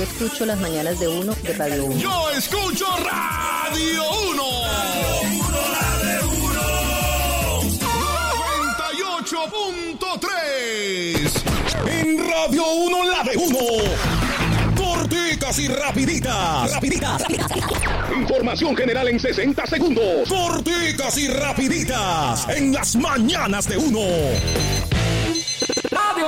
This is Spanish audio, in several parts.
Yo escucho las mañanas de uno de Radio 1. Yo escucho Radio 1. Radio 1, la de 98.3. En Radio 1, la de 1. Corticas y rapiditas. Información general en 60 segundos. Corticas y rapiditas. En las mañanas de 1. Radio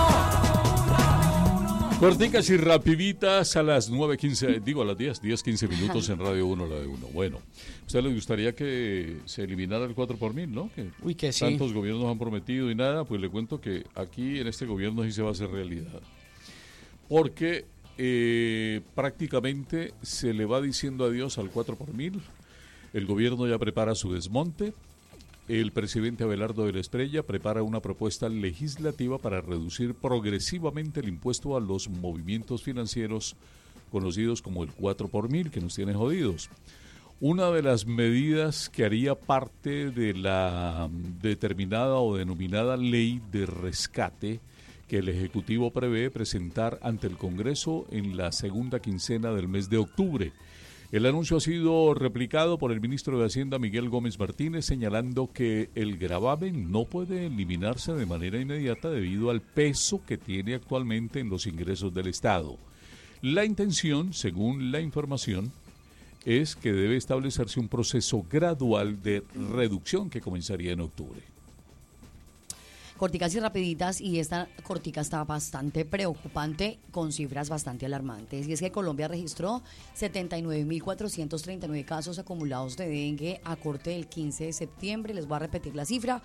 1. Corticas y rapiditas a las 9:15, digo a las 10:15 minutos en Radio 1, la de 1. Bueno, ¿a usted le gustaría que se eliminara el 4 por mil, no? Que sí. Tantos gobiernos han prometido y nada, pues le cuento que aquí en este gobierno sí se va a hacer realidad. Porque prácticamente se le va diciendo adiós al 4 por mil, el gobierno ya prepara su desmonte, el presidente Abelardo de la Espriella prepara una propuesta legislativa para reducir progresivamente el impuesto a los movimientos financieros conocidos como el 4 por mil, que nos tiene jodidos. Una de las medidas que haría parte de la determinada o denominada ley de rescate que el Ejecutivo prevé presentar ante el Congreso en la segunda quincena del mes de octubre. El anuncio ha sido replicado por el ministro de Hacienda, Miguel Gómez Martínez, señalando que el gravamen no puede eliminarse de manera inmediata debido al peso que tiene actualmente en los ingresos del Estado. La intención, según la información, es que debe establecerse un proceso gradual de reducción que comenzaría en octubre. Corticas y rapiditas, y esta cortica está bastante preocupante con cifras bastante alarmantes, y es que Colombia registró 79.439 casos acumulados de dengue a corte del 15 de septiembre, les voy a repetir la cifra,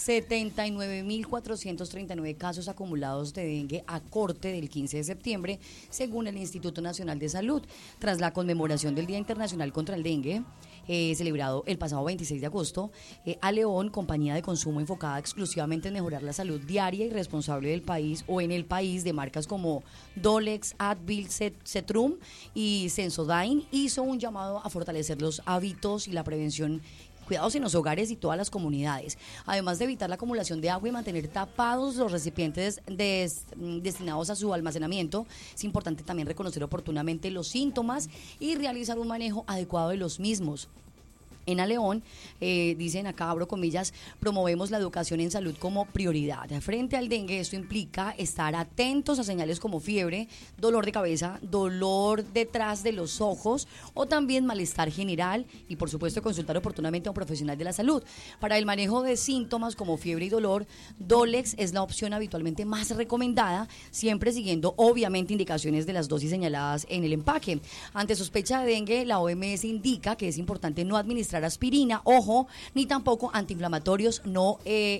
79.439 casos acumulados de dengue a corte del 15 de septiembre, según el Instituto Nacional de Salud, tras la conmemoración del Día Internacional contra el Dengue, celebrado el pasado 26 de agosto, Aleón, compañía de consumo enfocada exclusivamente en mejorar la salud diaria y responsable del país o en el país de marcas como Dolex, Advil, Cetrum y Sensodyne, hizo un llamado a fortalecer los hábitos y la prevención, cuidados en los hogares y todas las comunidades, además de evitar la acumulación de agua y mantener tapados los recipientes destinados a su almacenamiento. Es importante también reconocer oportunamente los síntomas y realizar un manejo adecuado de los mismos. En Aleón, dicen acá, abro comillas, promovemos la educación en salud como prioridad. Frente al dengue, esto implica estar atentos a señales como fiebre, dolor de cabeza, dolor detrás de los ojos o también malestar general y, por supuesto, consultar oportunamente a un profesional de la salud. Para el manejo de síntomas como fiebre y dolor, Dolex es la opción habitualmente más recomendada, siempre siguiendo, obviamente, indicaciones de las dosis señaladas en el empaque. Ante sospecha de dengue, la OMS indica que es importante no administrar aspirina, ojo, ni tampoco antiinflamatorios no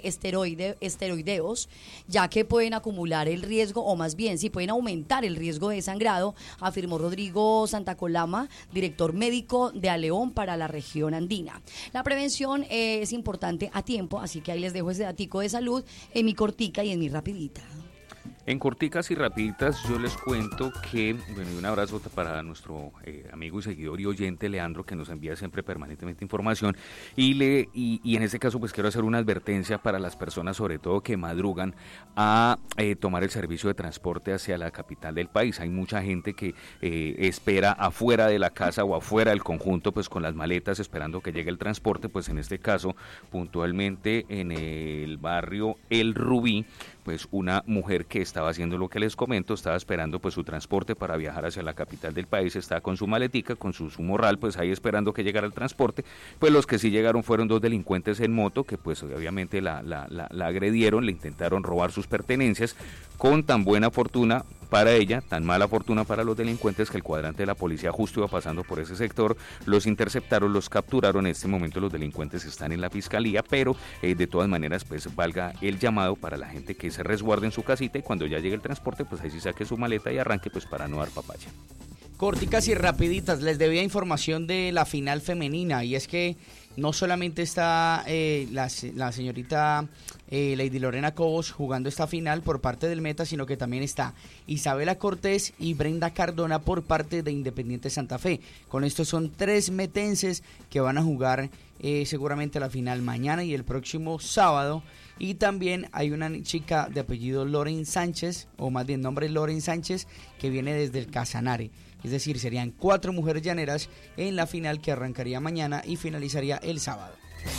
esteroideos, ya que pueden acumular el riesgo, o más bien, sí pueden aumentar el riesgo de sangrado, afirmó Rodrigo Santacolama, director médico de Aleón para la región andina. La prevención es importante a tiempo, así que ahí les dejo ese datico de salud en mi cortica y en mi rapidita. En corticas y rapiditas yo les cuento que, bueno, y un abrazo para nuestro amigo y seguidor y oyente Leandro, que nos envía siempre permanentemente información, y en este caso pues quiero hacer una advertencia para las personas, sobre todo que madrugan a tomar el servicio de transporte hacia la capital del país. Hay mucha gente que espera afuera de la casa o afuera del conjunto, pues con las maletas esperando que llegue el transporte. Pues en este caso puntualmente en el barrio El Rubí, pues una mujer que estaba haciendo lo que les comento, estaba esperando pues su transporte para viajar hacia la capital del país, está con su maletica, con su morral, pues ahí esperando que llegara el transporte. Pues los que sí llegaron fueron dos delincuentes en moto, que pues obviamente la agredieron, le intentaron robar sus pertenencias, con tan buena fortuna para ella, tan mala fortuna para los delincuentes, que el cuadrante de la policía justo iba pasando por ese sector, los interceptaron, los capturaron. En este momento los delincuentes están en la fiscalía, pero de todas maneras pues valga el llamado para la gente que se resguarde en su casita, y cuando ya llegue el transporte pues ahí sí saque su maleta y arranque, pues para no dar papaya. Corticas y rapiditas, les debía información de la final femenina, y es que no solamente está la señorita Lady Lorena Cobos jugando esta final por parte del Meta, sino que también está Isabela Cortés y Brenda Cardona por parte de Independiente Santa Fe. Con esto son 3 metenses que van a jugar seguramente la final mañana y el próximo sábado. Y también hay una chica de apellido Loren Sánchez, o más bien nombre Loren Sánchez, que viene desde el Casanare. Es decir, serían 4 mujeres llaneras en la final que arrancaría mañana y finalizaría el sábado.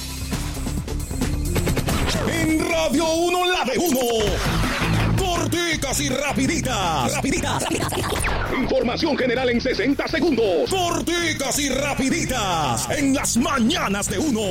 En Radio 1, la de 1. Corticas y rapiditas. Información general en 60 segundos. Corticas y rapiditas. En las mañanas de 1.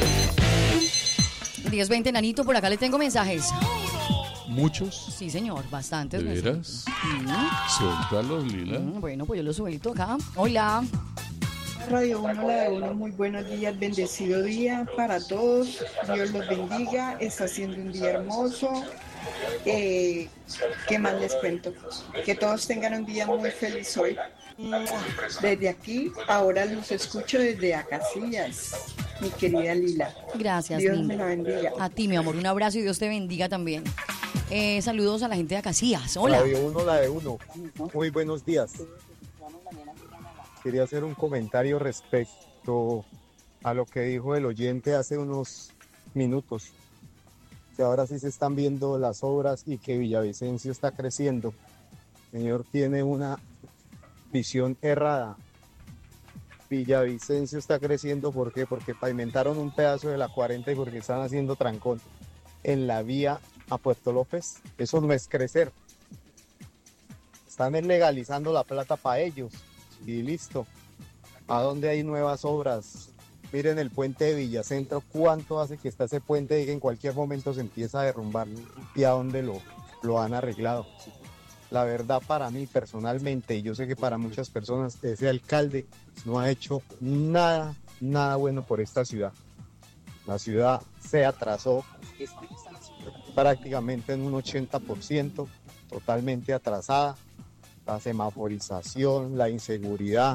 10:20, Nanito, por acá le tengo mensajes. ¿Muchos? Sí, señor, bastantes ¿De mensajes. veras? Suéltalos, Lila. Bueno, pues yo lo suelto acá. Hola. Radio 1, la de 1, muy buenos días, bendecido día para todos, Dios los bendiga, está siendo un día hermoso, ¿qué más les cuento? Que todos tengan un día muy feliz hoy. Desde aquí, ahora los escucho desde Acacias, mi querida Lila. Gracias, Dios linda. me la bendiga. A ti, mi amor, un abrazo y Dios te bendiga también. Saludos a la gente de Acacias. Hola. Radio 1, la de 1. Muy buenos días. Quería hacer un comentario respecto a lo que dijo el oyente hace unos minutos, que ahora sí se están viendo las obras y que Villavicencio está creciendo. El señor tiene una visión errada. Villavicencio está creciendo, ¿por qué? Porque pavimentaron un pedazo de la 40 y porque están haciendo trancón en la vía a Puerto López. Eso no es crecer. Están legalizando la plata para ellos. Y listo. ¿A dónde hay nuevas obras? Miren el puente de Villacentro, cuánto hace que está ese puente y que en cualquier momento se empieza a derrumbar y a dónde lo han arreglado. La verdad, para mí personalmente, y yo sé que para muchas personas, ese alcalde no ha hecho nada bueno por esta ciudad. La ciudad se atrasó prácticamente en un 80%, totalmente atrasada. La semaforización, la inseguridad,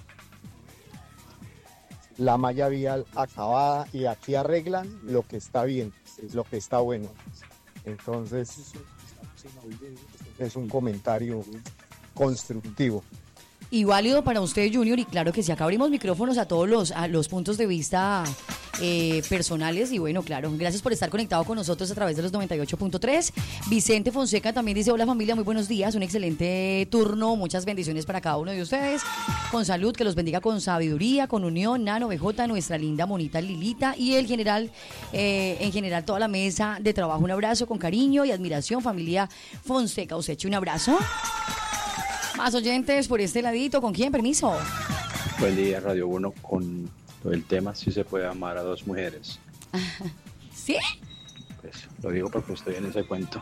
la malla vial acabada, y aquí arreglan lo que está bien, es lo que está bueno. Entonces, es un comentario constructivo. Y válido para usted, Junior, y claro que sí, acá abrimos micrófonos a todos los puntos de vista personales, y bueno, claro, gracias por estar conectado con nosotros a través de los 98.3. Vicente Fonseca también dice: hola familia, muy buenos días, un excelente turno, muchas bendiciones para cada uno de ustedes, con salud, que los bendiga con sabiduría, con unión, Nano, BJ, nuestra linda monita Lilita y en general toda la mesa de trabajo. Un abrazo con cariño y admiración, familia Fonseca. Os echo un abrazo. Más oyentes por este ladito, ¿con quién? Permiso. Buen día, Radio 1, con el tema si se puede amar a 2 mujeres. ¿Sí? Pues lo digo porque estoy en ese cuento.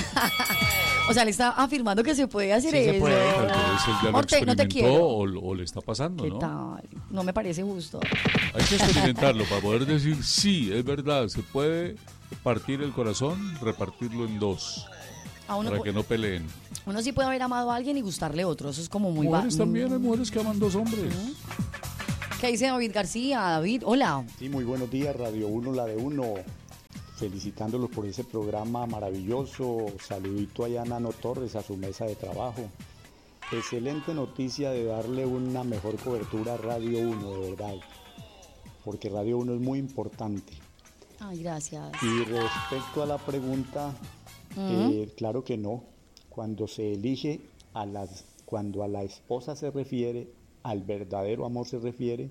O sea, le está afirmando que se puede hacer Sí, eso. se puede. Tal vez él ya lo Orte, no te experimentó quiero. o le está pasando, ¿Qué ¿no? tal? No me parece justo. Hay que experimentarlo para poder decir, sí, es verdad, se puede partir el corazón, repartirlo en 2, A uno, para que no peleen. uno sí puede haber amado a alguien y gustarle a otro. Eso es como muy... Mujeres también, hay mujeres que aman 2 hombres. ¿Qué dice David García? David, hola. Sí, muy buenos días, Radio 1, la de 1. Felicitándolos por ese programa maravilloso. Saludito allá a Nano Torres, a su mesa de trabajo. Excelente noticia de darle una mejor cobertura a Radio 1, de verdad. Porque Radio 1 es muy importante. Ay, gracias. Y respecto a la pregunta, claro que no. Cuando se elige, cuando a la esposa se refiere, al verdadero amor se refiere,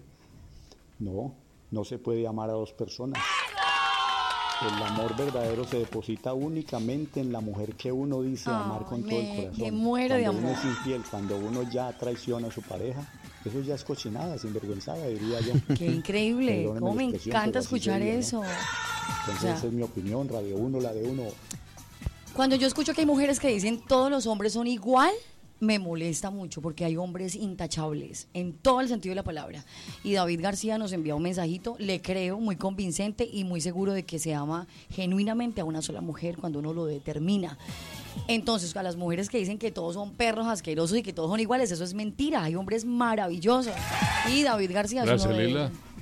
no se puede amar a 2 personas. El amor verdadero se deposita únicamente en la mujer que uno dice amar con todo el corazón. Me muero de Cuando uno amor. es infiel, cuando uno ya traiciona a su pareja, eso ya es cochinada, sinvergüenzada, diría yo. Qué increíble. Perdóneme Cómo la me expresión, encanta pero así escuchar sería, ¿no? eso. Entonces O sea, esa es mi opinión, Radio 1, la de 1. Cuando yo escucho que hay mujeres que dicen todos los hombres son igual, me molesta mucho porque hay hombres intachables en todo el sentido de la palabra. Y David García nos envía un mensajito, le creo, muy convincente y muy seguro de que se ama genuinamente a una sola mujer cuando uno lo determina. Entonces, a las mujeres que dicen que todos son perros asquerosos y que todos son iguales, eso es mentira. Hay hombres maravillosos. Y David García es Gracias, uno de Lila. ellos.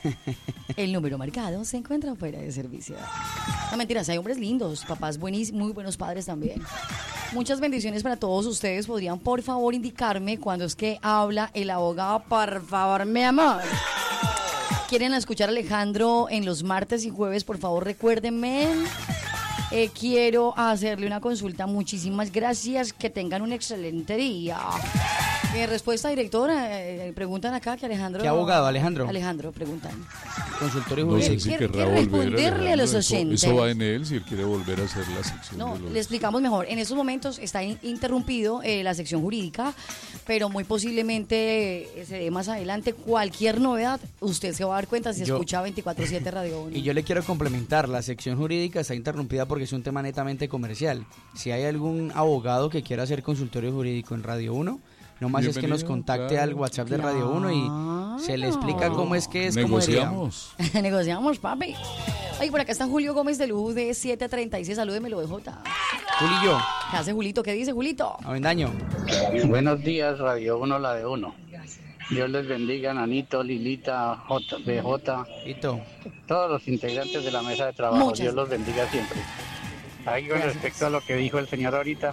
El número marcado se encuentra fuera de servicio. No, mentiras, hay hombres lindos, papás buenísimos, muy buenos padres también. Muchas bendiciones para todos ustedes. ¿Podrían, por favor, indicarme cuándo es que habla el abogado? Por favor, mi amor. ¿Quieren escuchar a Alejandro en los martes y jueves? Por favor, recuérdenme. Quiero hacerle una consulta. Muchísimas gracias. Que tengan un excelente día. Respuesta, directora. Preguntan acá que Alejandro... ¿Qué abogado, Alejandro? Alejandro, preguntan. Consultorio No sé jurídico. si querrá ¿Quiere volver, responderle a los oyentes? Eso va en él, si él quiere volver a hacer la sección. No, de los... le explicamos mejor. En estos momentos está interrumpido la sección jurídica, pero muy posiblemente se dé más adelante cualquier novedad. Usted se va a dar cuenta si escucha 24/7 Radio 1. Y yo le quiero complementar, la sección jurídica está interrumpida porque es un tema netamente comercial. Si hay algún abogado que quiera hacer consultorio jurídico en Radio 1, no más es que nos contacte al WhatsApp de Radio 1 y se le explica cómo es que es. Negociamos. Negociamos, papi. Oye, por acá está Julio Gómez de Luz de 736. Salúdemelo, BJ. Julio. ¿Qué hace Julito? ¿Qué dice Julito? Avendaño. Buenos días, Radio 1, la de 1. Dios les bendiga, Nanito, Lilita, BJ, todos los integrantes de la mesa de trabajo. Dios los bendiga siempre. Ahí con respecto a lo que dijo el señor ahorita,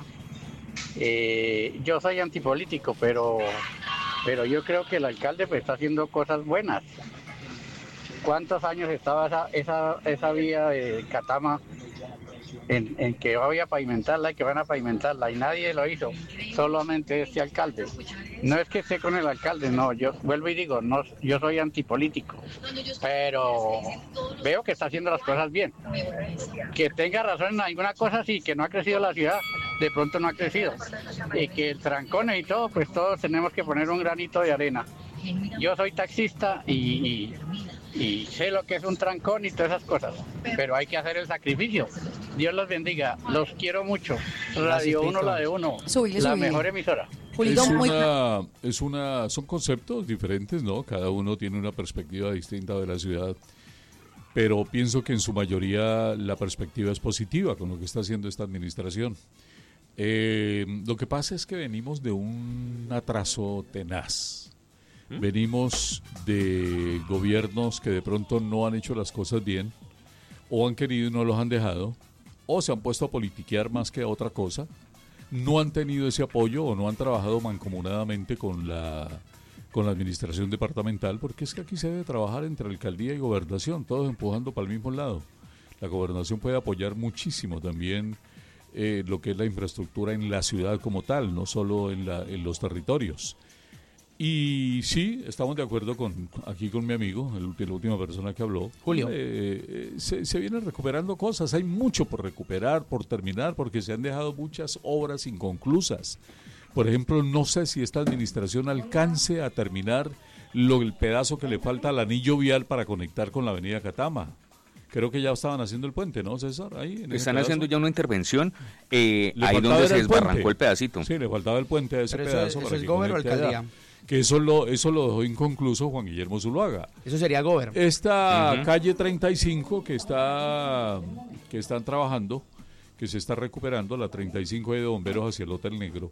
yo soy antipolítico, pero yo creo que el alcalde pues está haciendo cosas buenas. ¿Cuántos años estaba esa vía de Catama en que voy a pavimentarla y que van a pavimentarla y nadie lo hizo, solamente este alcalde? No es que esté con el alcalde, no, yo vuelvo y digo, no, yo soy antipolítico, pero veo que está haciendo las cosas bien. Que tenga razón en alguna cosa, sí, que no ha crecido la ciudad, de pronto no ha crecido, y que el trancón y todo, pues todos tenemos que poner un granito de arena. Yo soy taxista y sé lo que es un trancón y todas esas cosas, pero hay que hacer el sacrificio. Dios los bendiga, los quiero mucho. Radio 1, la de 1, la mejor emisora. Son conceptos diferentes, ¿no? Cada uno tiene una perspectiva distinta de la ciudad, pero pienso que en su mayoría la perspectiva es positiva con lo que está haciendo esta administración. Lo que pasa es que venimos de un atraso tenaz. Venimos de gobiernos que de pronto no han hecho las cosas bien, o han querido y no los han dejado, o se han puesto a politiquear más que a otra cosa, no han tenido ese apoyo o no han trabajado mancomunadamente con la administración departamental, porque es que aquí se debe trabajar entre alcaldía y gobernación, todos empujando para el mismo lado. La gobernación puede apoyar muchísimo también lo que es la infraestructura en la ciudad como tal, no solo en los territorios. Y sí, estamos de acuerdo aquí con mi amigo, la última persona que habló. Julio. Se vienen recuperando cosas, hay mucho por recuperar, por terminar, porque se han dejado muchas obras inconclusas. Por ejemplo, no sé si esta administración alcance a terminar el pedazo que le falta al anillo vial para conectar con la avenida Catama. Creo que ya estaban haciendo el puente, ¿no, César? Ahí, están haciendo ya una intervención ahí donde se desbarrancó el pedacito. Sí, le faltaba el puente a ese pedazo. ¿Eso es gobierno o alcaldía? Que eso lo dejó inconcluso Juan Guillermo Zuluaga. Eso sería gobierno. Esta calle 35 que están trabajando, que se está recuperando, la 35 de Bomberos hacia el Hotel Negro.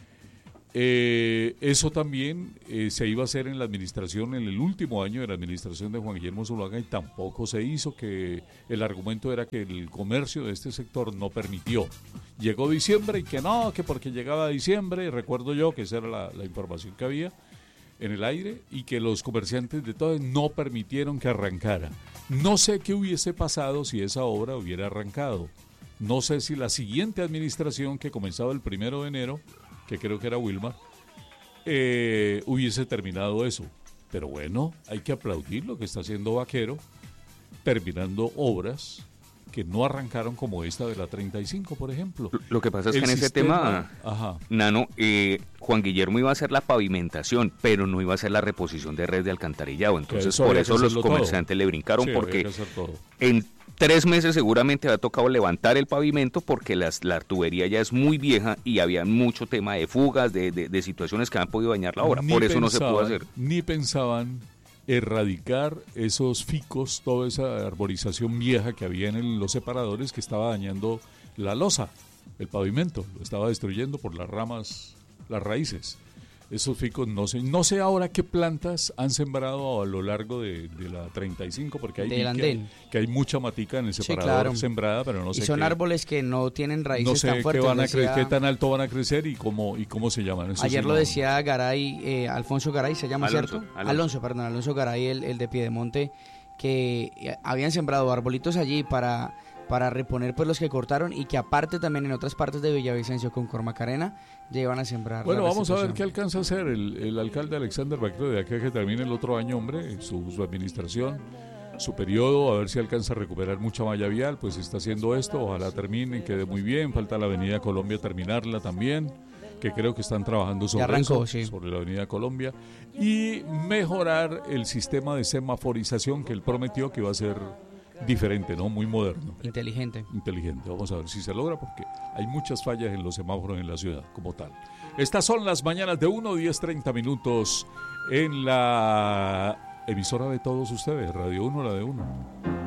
Eso también se iba a hacer en la administración, en el último año de la administración de Juan Guillermo Zuluaga, y tampoco se hizo, que el argumento era que el comercio de este sector no permitió. Llegó diciembre y que no, que porque llegaba diciembre, recuerdo yo que esa era la información que había en el aire, y que los comerciantes de todo no permitieron que arrancara. No sé qué hubiese pasado si esa obra hubiera arrancado. No sé si la siguiente administración, que comenzaba el 1 de enero, que creo que era Wilmar, hubiese terminado eso. Pero bueno, hay que aplaudir lo que está haciendo Vaquero, terminando obras que no arrancaron, como esta de la 35, por ejemplo. Lo que pasa es que en ese tema, Nano, Juan Guillermo iba a hacer la pavimentación, pero no iba a hacer la reposición de red de alcantarillado. Entonces, por eso los comerciantes le brincaron, porque en 3 meses seguramente había tocado levantar el pavimento, porque la tubería ya es muy vieja y había mucho tema de fugas, de situaciones que han podido dañar la obra. Por eso no se pudo hacer. Ni pensaban erradicar esos ficos, toda esa arborización vieja que había en los separadores, que estaba dañando la losa, el pavimento, lo estaba destruyendo por las ramas, las raíces. Esos ficos, no sé ahora qué plantas han sembrado a lo largo de la 35, porque que hay mucha matica en el separador sembrada, pero no sé. Y son árboles que no tienen raíces tan fuertes. No sé qué tan alto van a crecer y cómo se llaman. Eso ayer lo decía Garay, Alfonso Garay se llama, ¿cierto? Alonso Garay, el de Piedemonte, que habían sembrado arbolitos allí para reponer pues los que cortaron, y que aparte también en otras partes de Villavicencio con Cormacarena llevan a sembrar. Bueno, vamos a ver qué alcanza a hacer el alcalde Alexander Bacro de aquí a que termine el otro año, hombre, su administración, su periodo, a ver si alcanza a recuperar mucha malla vial, pues está haciendo esto, ojalá termine, quede muy bien. Falta la Avenida Colombia terminarla también, que creo que están trabajando sobre la Avenida Colombia, y mejorar el sistema de semaforización que él prometió que iba a ser diferente, ¿no? Muy moderno. Inteligente. Vamos a ver si se logra, porque hay muchas fallas en los semáforos en la ciudad, como tal. Estas son las mañanas de 1, 10:30 minutos en la emisora de todos ustedes, Radio 1, la de 1.